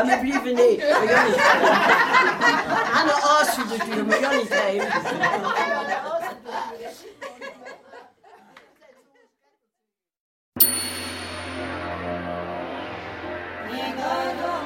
Ja, maar liever niet. Maar jij niet. Aan de assen natuurlijk, maar jij niet geven.